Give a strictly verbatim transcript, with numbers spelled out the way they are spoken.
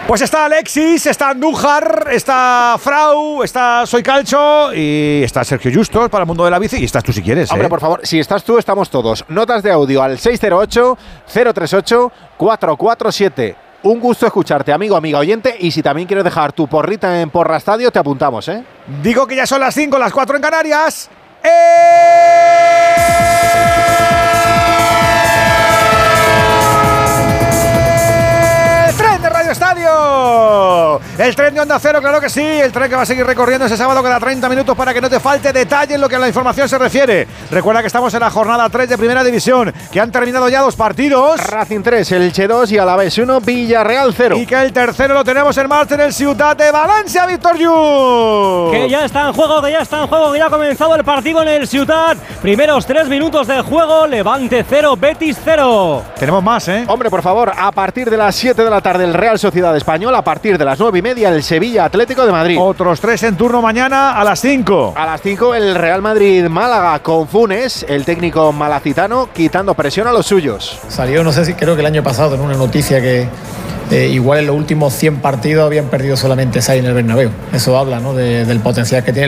Pues está Alexis, está Andújar, está Frau, está Soy Calcho y está Sergio Justos para el mundo de la bici y estás tú si quieres. Hombre, ¿eh? por favor, si estás tú, estamos todos. Notas de audio al seis cero ocho, cero tres ocho, cuatro cuatro siete. Un gusto escucharte, amigo, amiga oyente. Y si también quieres dejar tu porrita en Porra Estadio, te apuntamos, ¿eh? Digo que ya son las cinco, las cuatro en Canarias. ¡Eh! Estadio, el tren de Onda Cero, claro que sí, el tren que va a seguir recorriendo ese sábado cada treinta minutos para que no te falte detalle en lo que a la información se refiere. Recuerda que estamos en la jornada tres de Primera División, que han terminado ya dos partidos. Racing tres, Elche dos y Alavés uno, Villarreal cero. Y que el tercero lo tenemos en marcha en el Ciutat de Valencia, Víctor Yu. Que ya está en juego, que ya está en juego, que ya ha comenzado el partido en el Ciutat. Primeros tres minutos de juego, Levante cero, Betis cero. Tenemos más, ¿eh? Hombre, por favor, a partir de las siete de la tarde el Real Sociedad Española, a partir de las nueve y media el Sevilla Atlético de Madrid. Otros tres en turno mañana a las cinco. A las cinco el Real Madrid Málaga con Funes, el técnico malacitano, quitando presión a los suyos. Salió, no sé si creo que el año pasado en una noticia que eh, igual en los últimos cien partidos habían perdido solamente seis en el Bernabéu. Eso habla, ¿no?, de, del potencial que tiene